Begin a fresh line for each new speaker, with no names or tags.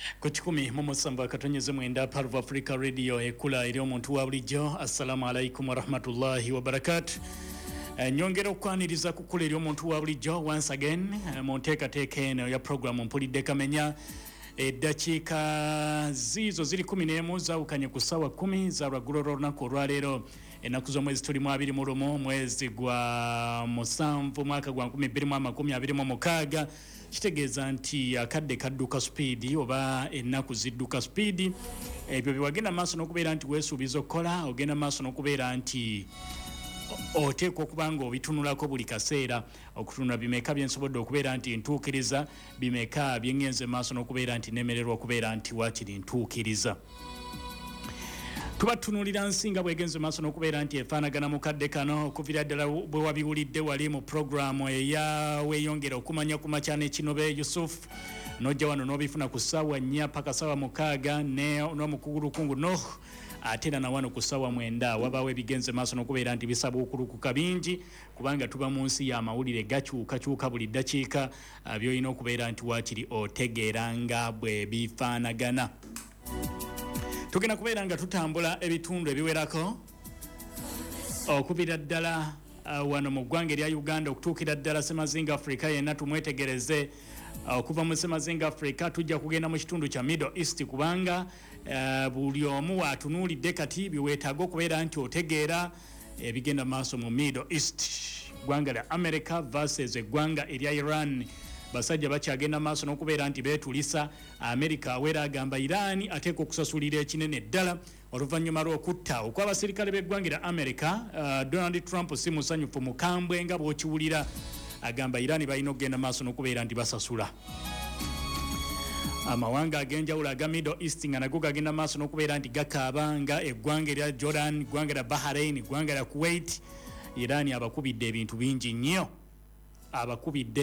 Ku 10:7 Parva Africa Radio ekula eri omuntu wa bulijjo. Assalamu alaikum wa rahmatullahi wa barakatuh. Nyongera okwaniriza kukula eri omuntu wa bulijjo once again mu nteekateeka eno ya program mpulidde kamenya. Eddakiika zizo ziri 11 zawukanye ku ssaawa 10 za lwaggulo olunaku olwaleero. Ennaku z'omwezi tulimu 21 mwezi gwa musanvu mwaka gwa 2026. Kitegeeza nti akadde kadduka speed oba ennaku zidduka speed. Ebyo biwagenda maaso n'okubeera nti weesuubiza okukola, ogenda maaso n'okubeera nti oteekwa okuba nga obitunulako buli kaseera. Okutunula bimeka byensobodde okubeera nti ntuukiriza, bimeka byengenze maaso n'okubeera nti nemererwa okubeera nti waakiri ntuukiriza. Tubatunulira nsinga bwegenze maaso n'okubeera nti efaanagana mu kadde kano okuviira ddala bwe wabiwulidde wali mu programu eya weeyongera okumanya ku makya n'ekinobe Yusuf n'ojja wano n'obifuna ku ssaawa 4 paka ssaawa 6 n'omukugulukungu Noh ate era na wano ku ssaawa 9 wabaawo ebigenze maaso n'okubeera nti bisaba okulukuka bingi kubanga tuba mu nsi y'amawulire gakyukakyuka buli ddakiika by'olina okubeera nti waakiri otegeera nga bwe bifaanagana. Tugenda kubeera nga tutambula ebitundu ebiwerako okubira ddala wano mu ggwanga erya Uganda okutuukira ddala Semazinga Africa yenna tumwetegereze. Okuva mu Semazinga Africa tujja kugenda mu kitundu kya Middle East kubanga buli omu watunuulidde kati biweetaaga okubeera nti otegeera ebigenda maaso mu Middle East. Ggwanga lya America versus eggwanga erya Iran. Basajja bakyagenda maaso n'okubeera nti beetulisa. America aweera agamba Iran ateeka okusasulira ekinene ddala oluvannyuma lw'okutta okw'abasirikale b'eggwanga lya America. Donald Trump si musanyufu mukambwe nga bw'okiwulira. Agamba Iran balina okugenda maaso n'okubeera nti basasula. Amawanga ag'enjawulo aga Middle East nga nago gagenda maaso n'okubeera nti gakaaba nga eggwanga erya Jordan, eggwanga lya Bahrain, eggwanga lya Kuwait. Iran abakubidde ebintu bingi nnyo. Abakubidde